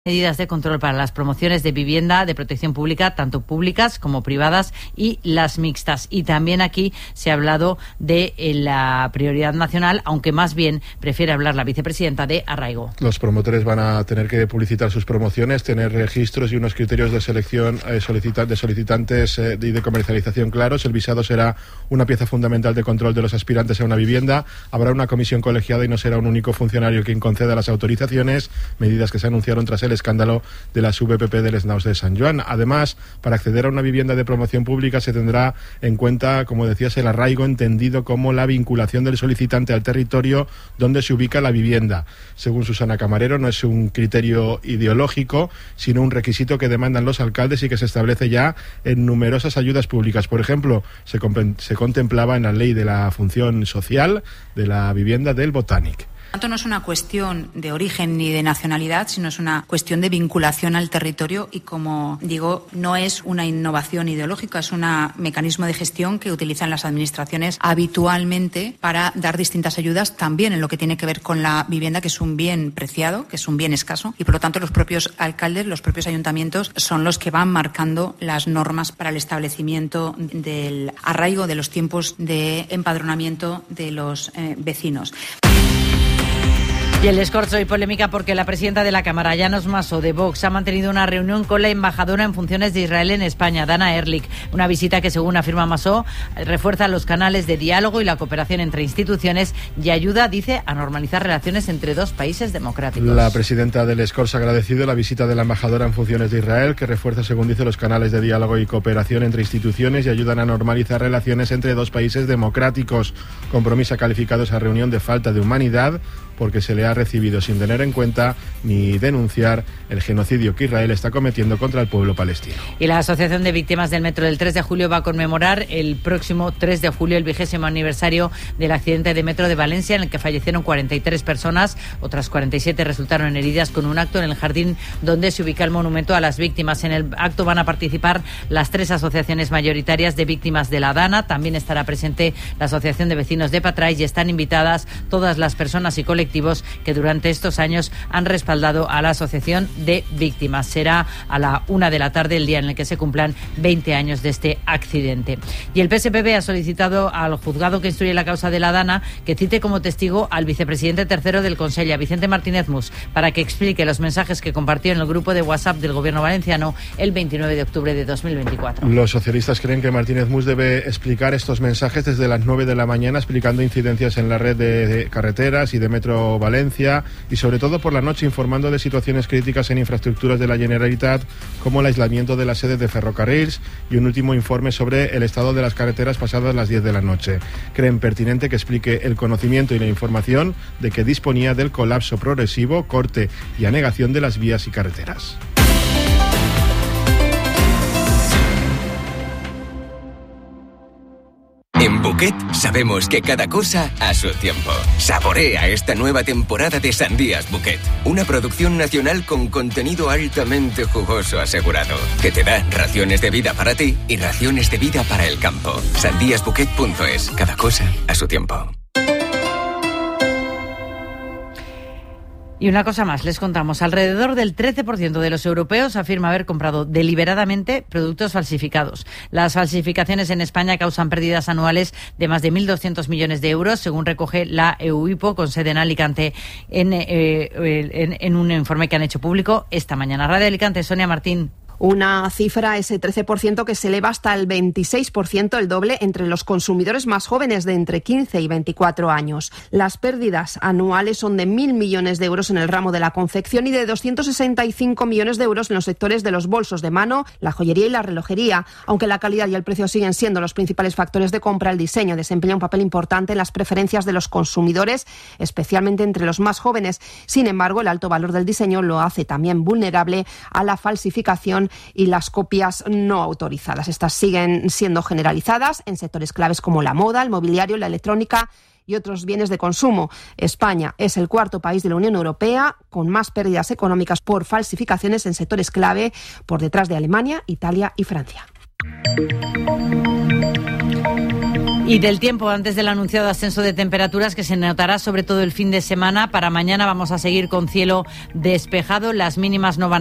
medidas de control para las promociones de vivienda de protección pública, tanto públicas como privadas, y las mixtas. Y también aquí se ha hablado de la prioridad nacional, aunque más bien prefiere hablar la vicepresidenta de arraigo. Los promotores van a tener que publicitar sus promociones, tener registros y unos criterios de selección de solicitantes y de comercialización claros. El visado será una pieza fundamental de control de los aspirantes a una vivienda. Habrá una comisión colegiada y no será un único funcionario quien conceda las autorizaciones, medidas que se anunciaron tras el escándalo de las VPP del Snaus de Sant Joan. Además, para acceder a una vivienda de promoción pública se tendrá en cuenta, como decías, el arraigo, entendido como la vinculación del solicitante al territorio donde se ubica la vivienda. Según Susana Camarero, no es un criterio ideológico, sino un requisito que demandan los alcaldes y que se establece ya en numerosas ayudas públicas. Por ejemplo, se contemplaba en la ley de la función social de la vivienda del Botànic. Tanto no es una cuestión de origen ni de nacionalidad, sino es una cuestión de vinculación al territorio y, como digo, no es una innovación ideológica, es un mecanismo de gestión que utilizan las administraciones habitualmente para dar distintas ayudas, también en lo que tiene que ver con la vivienda, que es un bien preciado, que es un bien escaso, y por lo tanto los propios alcaldes, los propios ayuntamientos son los que van marcando las normas para el establecimiento del arraigo, de los tiempos de empadronamiento de los vecinos. Y el escorzo y polémica porque la presidenta de la Cámara, Llanos Masso, de Vox, ha mantenido una reunión con la embajadora en funciones de Israel en España, Dana Ehrlich. Una visita que, según afirma Masso, refuerza los canales de diálogo y la cooperación entre instituciones y ayuda, dice, a normalizar relaciones entre dos países democráticos. La presidenta del Escorzo ha agradecido la visita de la embajadora en funciones de Israel, que refuerza, según dice, los canales de diálogo y cooperación entre instituciones y ayudan a normalizar relaciones entre dos países democráticos. Compromiso ha calificado esa reunión de falta de humanidad porque se le ha recibido sin tener en cuenta ni denunciar el genocidio que Israel está cometiendo contra el pueblo palestino. Y la Asociación de Víctimas del Metro del 3 de julio va a conmemorar el próximo 3 de julio el 20º aniversario del accidente de metro de Valencia, en el que fallecieron 43 personas, otras 47 resultaron heridas, con un acto en el jardín donde se ubica el monumento a las víctimas. En el acto van a participar las 3 asociaciones mayoritarias de víctimas de la Dana, también estará presente la Asociación de Vecinos de Patrais y están invitadas todas las personas y colectivos que durante estos años han respaldado a la Asociación de Víctimas. Será a la 1 de la tarde el día en el que se cumplan 20 años de este accidente. Y el PSPB ha solicitado al juzgado que instruye la causa de la Dana que cite como testigo al vicepresidente tercero del Consell, a Vicente Martínez Mus, para que explique los mensajes que compartió en el grupo de WhatsApp del Gobierno valenciano el 29 de octubre de 2024. Los socialistas creen que Martínez Mus debe explicar estos mensajes desde las 9 de la mañana, explicando incidencias en la red de carreteras y de Metro Valencia, y sobre todo por la noche informando de situaciones críticas en infraestructuras de la Generalitat, como el aislamiento de la sede de Ferrocarrils y un último informe sobre el estado de las carreteras pasadas las 10 de la noche. Creen pertinente que explique el conocimiento y la información de que disponía del colapso progresivo, corte y anegación de las vías y carreteras. En Bouquet sabemos que cada cosa a su tiempo. Saborea esta nueva temporada de Sandías Bouquet, una producción nacional con contenido altamente jugoso asegurado, que te da raciones de vida para ti y raciones de vida para el campo. Sandíasbouquet.es, cada cosa a su tiempo. Y una cosa más, les contamos, alrededor del 13% de los europeos afirma haber comprado deliberadamente productos falsificados. Las falsificaciones en España causan pérdidas anuales de más de 1.200 millones de euros, según recoge la EUIPO, con sede en Alicante, en un informe que han hecho público esta mañana. Radio Alicante, Sonia Martín. Una cifra, ese 13%, que se eleva hasta el 26%, el doble, entre los consumidores más jóvenes de entre 15 y 24 años. Las pérdidas anuales son de 1.000 millones de euros en el ramo de la confección y de 265 millones de euros en los sectores de los bolsos de mano, la joyería y la relojería. Aunque la calidad y el precio siguen siendo los principales factores de compra, el diseño desempeña un papel importante en las preferencias de los consumidores, especialmente entre los más jóvenes. Sin embargo, el alto valor del diseño lo hace también vulnerable a la falsificación y las copias no autorizadas. Estas siguen siendo generalizadas en sectores claves como la moda, el mobiliario, la electrónica y otros bienes de consumo. España es el cuarto país de la Unión Europea con más pérdidas económicas por falsificaciones en sectores clave, por detrás de Alemania, Italia y Francia. Y del tiempo, antes del anunciado ascenso de temperaturas que se notará sobre todo el fin de semana, para mañana vamos a seguir con cielo despejado, las mínimas no van